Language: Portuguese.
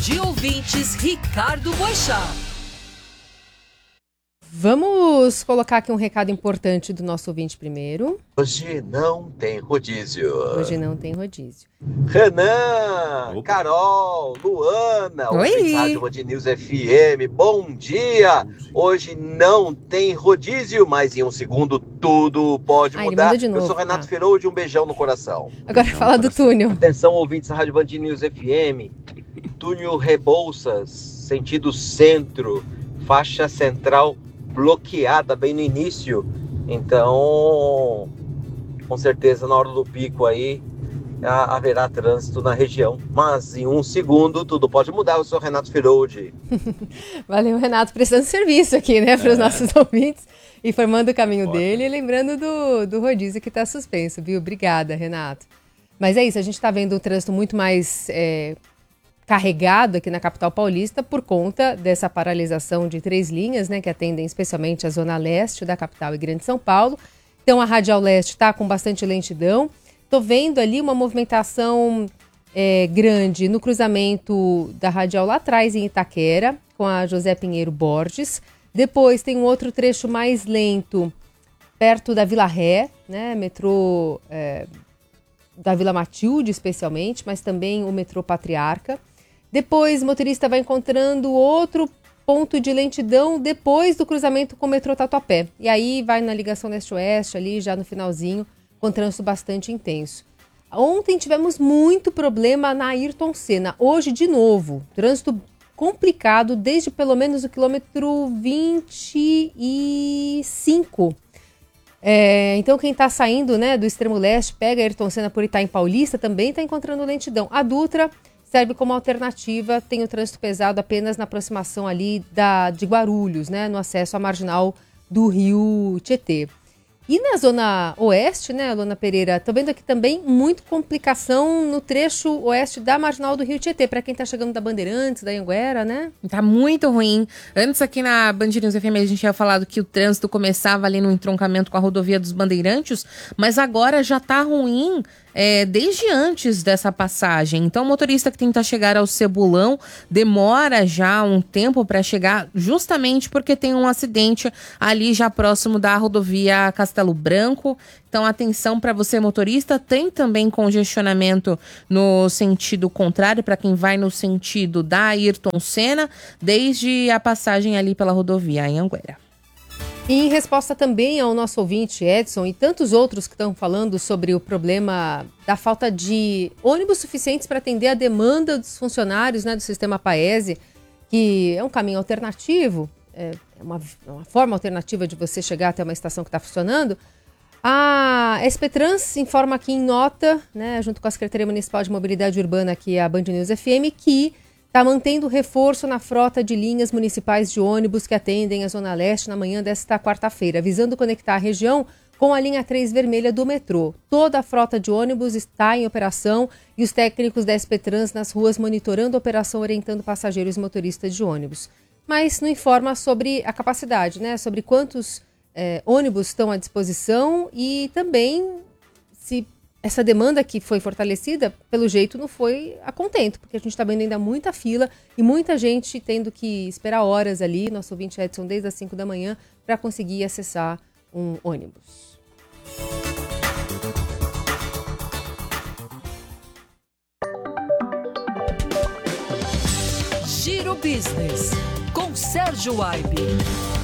De ouvintes, Ricardo Boechat. Vamos colocar aqui um recado importante do nosso ouvinte primeiro. Hoje não tem rodízio. Hoje não tem rodízio. Renan, Carol, Luana, Oi. ouvintes Rádio Band News FM, bom dia. Hoje não tem rodízio, mas em um segundo tudo pode Ele mudar. manda de novo, Eu sou Renato tá. Ferrugem, um beijão no coração. Agora fala do túnel. Atenção, ouvintes da Rádio Band News FM. Túnel Rebouças, sentido centro, faixa central bloqueada bem no início. Então, com certeza na hora do pico aí haverá trânsito na região. Mas em um segundo tudo pode mudar. Eu sou Renato Ferrugem. Valeu, Renato, prestando serviço aqui, né, para os nossos ouvintes, informando o caminho dele e lembrando do rodízio que está suspenso, viu? Obrigada, Renato. Mas é isso, a gente está vendo o trânsito muito mais carregado aqui na capital paulista por conta dessa paralisação de 3 linhas, né, que atendem especialmente a zona leste da capital e Grande São Paulo. Então a Radial Leste está com bastante lentidão. Estou vendo ali uma movimentação grande no cruzamento da Radial lá atrás em Itaquera, com a José Pinheiro Borges. Depois tem um outro trecho mais lento perto da Vila Ré, né, metrô da Vila Matilde especialmente, mas também o metrô Patriarca. Depois, o motorista vai encontrando outro ponto de lentidão depois do cruzamento com o metrô Tatuapé. E aí vai na ligação leste-oeste, ali já no finalzinho, com trânsito bastante intenso. Ontem tivemos muito problema na Ayrton Senna. Hoje, de novo, trânsito complicado desde pelo menos o quilômetro 25. Então, quem está saindo, né, do extremo leste, pega a Ayrton Senna por Itaim Paulista, também está encontrando lentidão. A Dutra serve como alternativa, tem o trânsito pesado apenas na aproximação ali de Guarulhos, né, no acesso à marginal do Rio Tietê. E na zona oeste, né, Luana Pereira, tô vendo aqui também muita complicação no trecho oeste da marginal do Rio Tietê, para quem tá chegando da Bandeirantes, da Anhanguera, né? Tá muito ruim. Antes aqui na Band News FM a gente tinha falado que o trânsito começava ali no entroncamento com a rodovia dos Bandeirantes, mas agora já tá ruim desde antes dessa passagem. Então o motorista que tenta chegar ao Cebulão demora já um tempo para chegar, justamente porque tem um acidente ali já próximo da rodovia Castelo Branco. Então atenção para você, motorista. Tem também congestionamento no sentido contrário, para quem vai no sentido da Ayrton Senna, desde a passagem ali pela rodovia Anhanguera. E em resposta também ao nosso ouvinte Edson e tantos outros que estão falando sobre o problema da falta de ônibus suficientes para atender a demanda dos funcionários, né, do sistema Paese, que é um caminho alternativo, é uma forma alternativa de você chegar até uma estação que está funcionando. A SP Trans informa aqui em nota, né, junto com a Secretaria Municipal de Mobilidade Urbana, que é a Band News FM, que está mantendo reforço na frota de linhas municipais de ônibus que atendem a Zona Leste na manhã desta quarta-feira, visando conectar a região com a linha 3 vermelha do metrô. Toda a frota de ônibus está em operação e os técnicos da SP Trans nas ruas monitorando a operação, orientando passageiros e motoristas de ônibus. Mas não informa sobre a capacidade, né? Sobre quantos ônibus estão à disposição e também se essa demanda que foi fortalecida, pelo jeito, não foi a contento, porque a gente está vendo ainda muita fila e muita gente tendo que esperar horas ali, nosso ouvinte Edson, desde as 5 da manhã, para conseguir acessar um ônibus. Giro Business, com Sérgio Aibe.